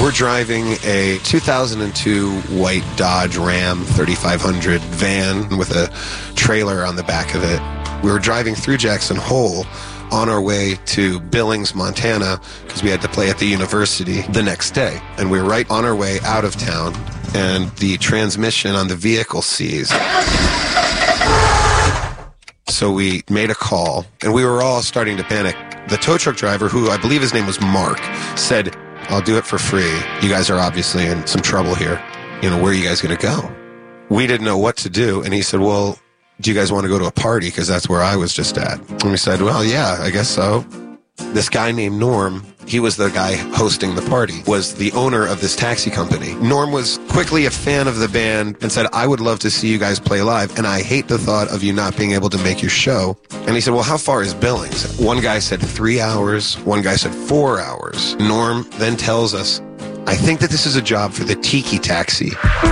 We're driving a 2002 white Dodge Ram 3500 van with a trailer on the back of it. We were driving through Jackson Hole on our way to Billings, Montana, because we had to play at the university the next day. And we were right on our way out of town, and the transmission on the vehicle seized. So we made a call, and we were all starting to panic. The tow truck driver, who I believe his name was Mark, said, "I'll do it for free. You guys are obviously in some trouble here. You know, where are you guys going to go?" We didn't know what to do, and he said, "Well, do you guys want to go to a party? Because that's where I was just at." And we said, "Well, yeah, I guess so." This guy named Norm, he was the guy hosting the party, was the owner of this taxi company. Norm was quickly a fan of the band and said, "I would love to see you guys play live, and I hate the thought of you not being able to make your show." And he said, "Well, how far is Billings?" One guy said 3 hours. One guy said 4 hours. Norm then tells us, "I think that this is a job for the Tiki Taxi."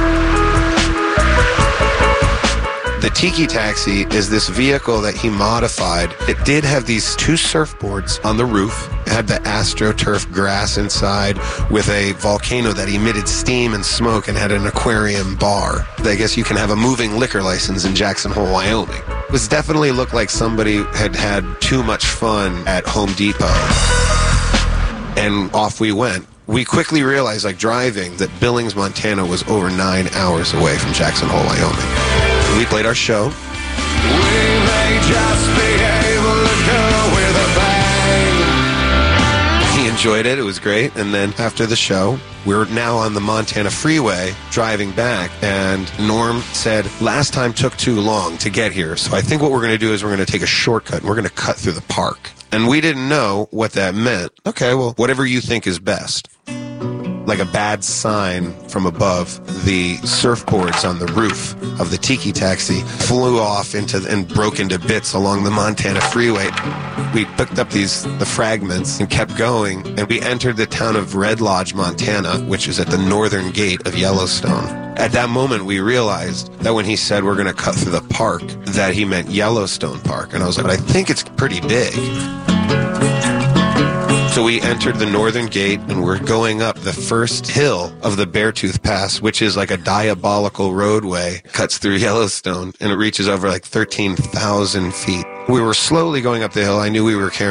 The Tiki Taxi is this vehicle that he modified. It did have these 2 surfboards on the roof. It had the AstroTurf grass inside with a volcano that emitted steam and smoke and had an aquarium bar. I guess you can have a moving liquor license in Jackson Hole, Wyoming. It was definitely looked like somebody had had too much fun at Home Depot. And off we went. We quickly realized, like driving, that Billings, Montana was over 9 hours away from Jackson Hole, Wyoming. We played our show. We may just be able to go with a bang. He enjoyed it. It was great. And then after the show, we were now on the Montana freeway driving back. And Norm said, "Last time took too long to get here. So I think what we're going to do is we're going to take a shortcut and we're going to cut through the park." And we didn't know what that meant. Okay, well, whatever you think is best. Like a bad sign from above, the surfboards on the roof of the Tiki Taxi flew off and broke into bits along the Montana freeway. We picked up the fragments and kept going, and we entered the town of Red Lodge, Montana, which is at the northern gate of Yellowstone. At that moment, we realized that when he said we're going to cut through the park, that he meant Yellowstone Park. And I was like, "I think it's pretty big." So we entered the northern gate, and we're going up the first hill of the Beartooth Pass, which is like a diabolical roadway, cuts through Yellowstone, and it reaches over like 13,000 feet. We were slowly going up the hill. I knew we were carrying